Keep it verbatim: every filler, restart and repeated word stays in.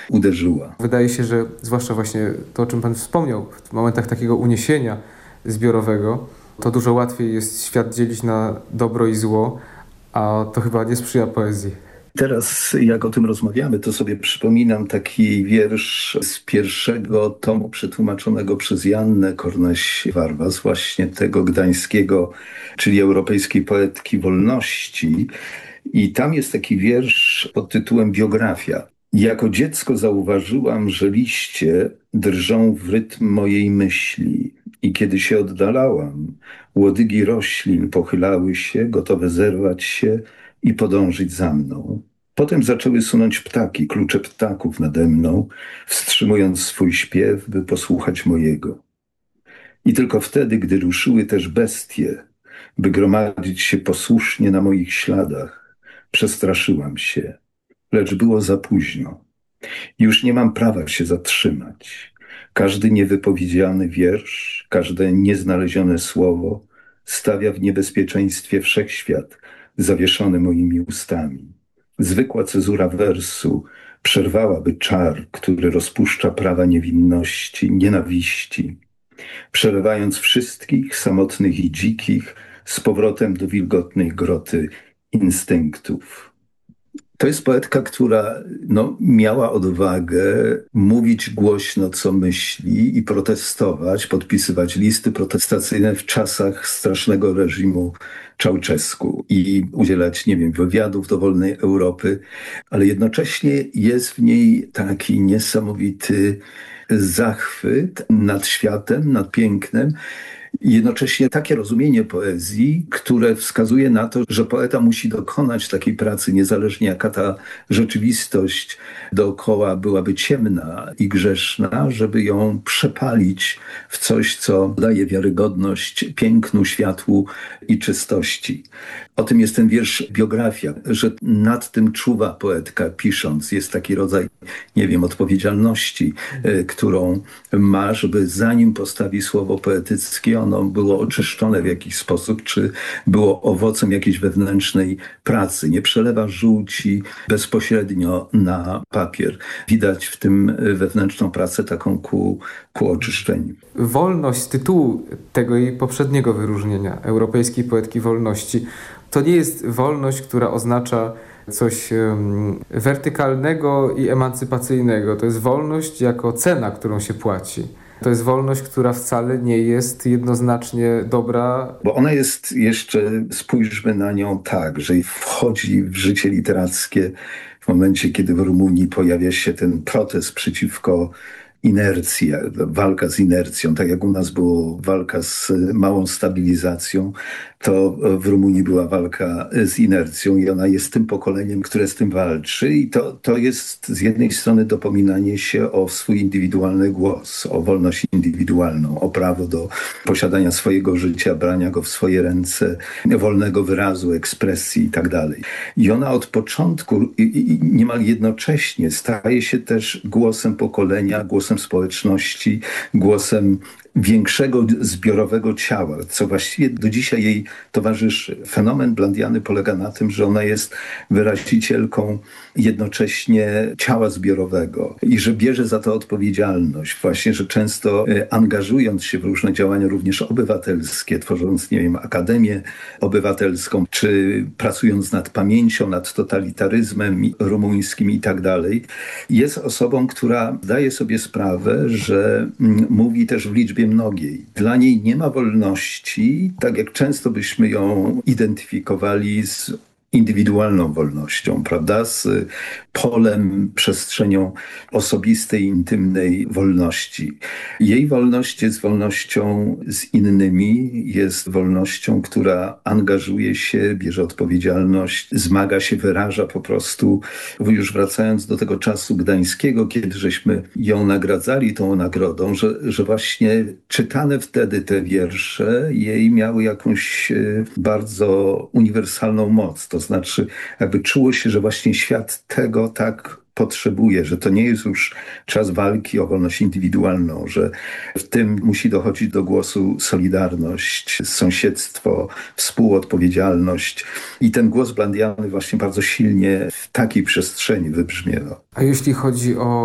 uderzyła. Wydaje się, że zwłaszcza właśnie to, o czym pan wspomniał, w momentach takiego uniesienia zbiorowego, to dużo łatwiej jest świat dzielić na dobro i zło, a to chyba nie sprzyja poezji. Teraz, jak o tym rozmawiamy, to sobie przypominam taki wiersz z pierwszego tomu przetłumaczonego przez Joannę Kornaś-Warwas, właśnie tego gdańskiego, czyli europejskiej poetki wolności. I tam jest taki wiersz pod tytułem Biografia. Jako dziecko zauważyłam, że liście drżą w rytm mojej myśli i kiedy się oddalałam, łodygi roślin pochylały się, gotowe zerwać się i podążyć za mną. Potem zaczęły sunąć ptaki, klucze ptaków nade mną, wstrzymując swój śpiew, by posłuchać mojego. I tylko wtedy, gdy ruszyły też bestie, by gromadzić się posłusznie na moich śladach, przestraszyłam się, lecz było za późno. Już nie mam prawa się zatrzymać. Każdy niewypowiedziany wiersz, każde nieznalezione słowo stawia w niebezpieczeństwie wszechświat zawieszony moimi ustami. Zwykła cezura wersu przerwałaby czar, który rozpuszcza prawa niewinności, nienawiści, przelewając wszystkich samotnych i dzikich z powrotem do wilgotnej groty instynktów. To jest poetka, która no, miała odwagę mówić głośno, co myśli i protestować, podpisywać listy protestacyjne w czasach strasznego reżimu Ceausescu i udzielać, nie wiem, wywiadów do wolnej Europy, ale jednocześnie jest w niej taki niesamowity zachwyt nad światem, nad pięknem. I jednocześnie takie rozumienie poezji, które wskazuje na to, że poeta musi dokonać takiej pracy, niezależnie jaka ta rzeczywistość dookoła byłaby ciemna i grzeszna, żeby ją przepalić w coś, co daje wiarygodność pięknu, światłu i czystości. O tym jest ten wiersz Biografia, że nad tym czuwa poetka pisząc. Jest taki rodzaj, nie wiem, odpowiedzialności, y, którą ma, żeby zanim postawi słowo poetyckie, ono było oczyszczone w jakiś sposób, czy było owocem jakiejś wewnętrznej pracy. Nie przelewa żółci bezpośrednio na papier. Widać w tym wewnętrzną pracę taką ku, ku oczyszczeniu. Wolność z tytułu tego jej poprzedniego wyróżnienia, Europejskiej Poetki Wolności, to nie jest wolność, która oznacza coś um, wertykalnego i emancypacyjnego. To jest wolność jako cena, którą się płaci. To jest wolność, która wcale nie jest jednoznacznie dobra. Bo ona jest jeszcze, spójrzmy na nią tak, że wchodzi w życie literackie w momencie, kiedy w Rumunii pojawia się ten protest przeciwko inercji, walka z inercją. Tak jak u nas była walka z małą stabilizacją, to w Rumunii była walka z inercją i ona jest tym pokoleniem, które z tym walczy. I to, to jest z jednej strony dopominanie się o swój indywidualny głos, o wolność indywidualną, o prawo do posiadania swojego życia, brania go w swoje ręce, wolnego wyrazu, ekspresji i tak dalej. I ona od początku i, i niemal jednocześnie staje się też głosem pokolenia, głosem społeczności, głosem większego zbiorowego ciała, co właściwie do dzisiaj jej towarzyszy. Fenomen Blandiany polega na tym, że ona jest wyrazicielką jednocześnie ciała zbiorowego i że bierze za to odpowiedzialność. Właśnie, że często angażując się w różne działania również obywatelskie, tworząc, nie wiem, Akademię Obywatelską, czy pracując nad pamięcią, nad totalitaryzmem rumuńskim i tak dalej, jest osobą, która daje sobie sprawę, że mówi też w liczbie mnogiej. Dla niej nie ma wolności, tak jak często byśmy ją identyfikowali z indywidualną wolnością, prawda? Z polem, przestrzenią osobistej, intymnej wolności. Jej wolność jest wolnością z innymi, jest wolnością, która angażuje się, bierze odpowiedzialność, zmaga się, wyraża po prostu. Już wracając do tego czasu gdańskiego, kiedy żeśmy ją nagradzali tą nagrodą, że, że właśnie czytane wtedy te wiersze jej miały jakąś bardzo uniwersalną moc. To znaczy jakby czuło się, że właśnie świat tego tak potrzebuje, że to nie jest już czas walki o wolność indywidualną, że w tym musi dochodzić do głosu solidarność, sąsiedztwo, współodpowiedzialność. I ten głos Blandiany właśnie bardzo silnie w takiej przestrzeni wybrzmiewa. A jeśli chodzi o